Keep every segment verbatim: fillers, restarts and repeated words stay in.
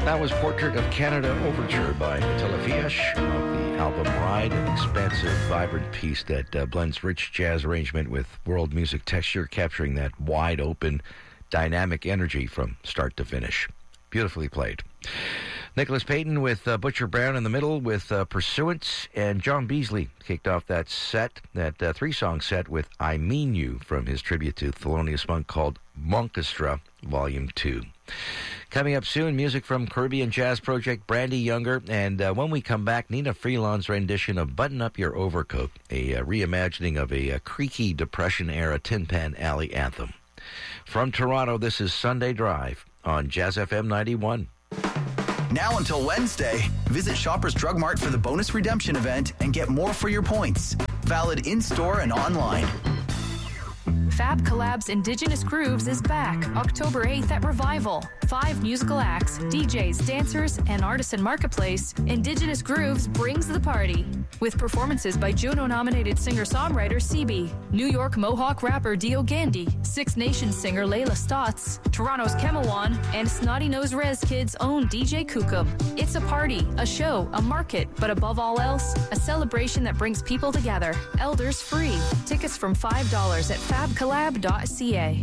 That was Portrait of Canada Overture by Attila Fiash of the album Ride, an expansive, vibrant piece that uh, blends rich jazz arrangement with world music texture, capturing that wide-open, dynamic energy from start to finish. Beautifully played. Nicholas Payton with uh, Butcher Brown in the middle with uh, Pursuance, and John Beasley kicked off that set, that uh, three-song set with I Mean You from his tribute to Thelonious Monk called Monkestra Volume two. Coming up soon, music from Caribbean Jazz Project, Brandy Younger, and uh, when we come back, Nina Freelon's rendition of Button Up Your Overcoat, a uh, reimagining of a, a creaky Depression-era Tin Pan Alley anthem. From Toronto, this is Sunday Drive on Jazz F M ninety-one. Now until Wednesday, visit Shoppers Drug Mart for the bonus redemption event and get more for your points. Valid in-store and online. Fab Collab's Indigenous Grooves is back October eighth at Revival. Five musical acts, D Js, dancers, and Artisan Marketplace, Indigenous Grooves brings the party. With performances by Juno-nominated singer-songwriter C B, New York Mohawk rapper Dio Gandhi, Six Nations singer Layla Stotts, Toronto's Kemawan, and Snotty Nose Rez Kid's own D J Kukum. It's a party, a show, a market, but above all else, a celebration that brings people together. Elders free. Tickets from five dollars at fab collab dot c a.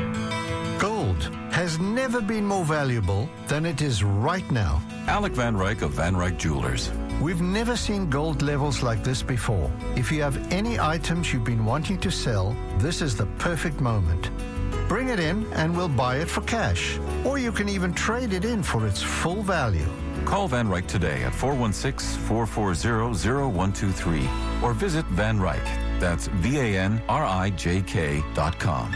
Gold has never been more valuable than it is right now. Alec Van Ryk of Van Ryk Jewelers. We've never seen gold levels like this before. If you have any items you've been wanting to sell, this is the perfect moment. Bring it in and we'll buy it for cash. Or you can even trade it in for its full value. Call Van Ryk today at four one six, four four zero, zero one two three or visit Van Ryk. That's V A N R I J K dot com.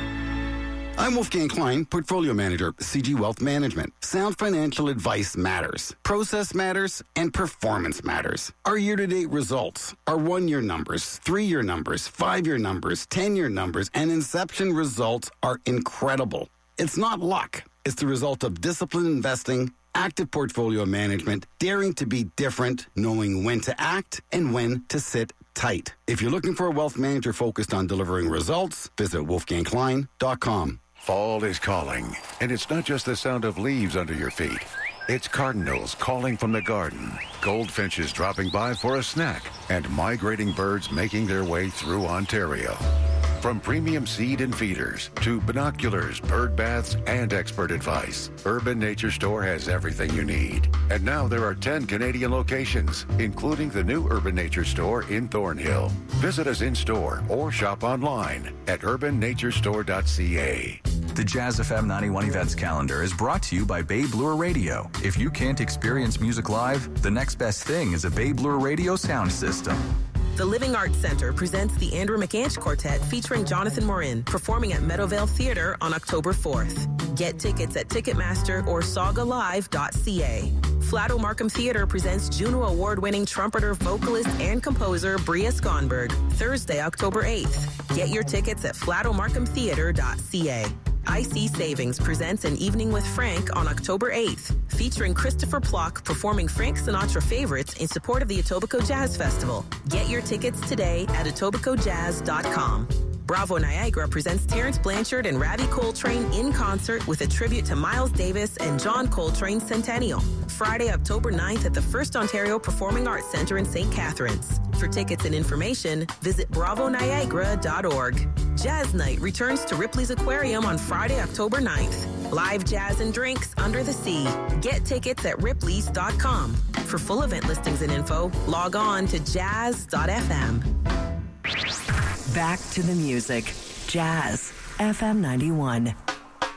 I'm Wolfgang Klein, Portfolio Manager, C G Wealth Management. Sound financial advice matters. Process matters, and performance matters. Our year-to-date results, our one-year numbers, three-year numbers, five-year numbers, ten-year numbers, and inception results are incredible. It's not luck. It's the result of disciplined investing, active portfolio management, daring to be different, knowing when to act and when to sit tight. If you're looking for a wealth manager focused on delivering results, visit wolfgang klein dot com. Fall is calling, and it's not just the sound of leaves under your feet. It's cardinals calling from the garden, goldfinches dropping by for a snack, and migrating birds making their way through Ontario. From premium seed and feeders to binoculars, bird baths, and expert advice, Urban Nature Store has everything you need. And now there are ten Canadian locations, including the new Urban Nature Store in Thornhill. Visit us in-store or shop online at urban nature store dot c a. The Jazz F M ninety-one events calendar is brought to you by Babe Lure Radio. If you can't experience music live, the next best thing is a Babe Lure Radio sound system. The Living Arts Center presents the Andrew McAnch Quartet featuring Jonathan Morin, performing at Meadowvale Theatre on October fourth. Get tickets at Ticketmaster or saga live dot c a. Flato Markham Theatre presents Juno Award-winning trumpeter, vocalist, and composer Bria Skonberg, Thursday, October eighth. Get your tickets at flato markham theatre dot c a. I C Savings presents An Evening with Frank on October eighth, featuring Christopher Plock performing Frank Sinatra favorites in support of the Etobicoke Jazz Festival. Get your tickets today at etobicoke jazz dot com. Bravo Niagara presents Terrence Blanchard and Ravi Coltrane in concert with a tribute to Miles Davis and John Coltrane's centennial. Friday, October ninth at the First Ontario Performing Arts Centre in Saint Catharines. For tickets and information, visit bravo niagara dot org. Jazz Night returns to Ripley's Aquarium on Friday, October ninth. Live jazz and drinks under the sea. Get tickets at ripleys dot com. For full event listings and info, log on to jazz dot f m. Back to the music. Jazz F M ninety-one.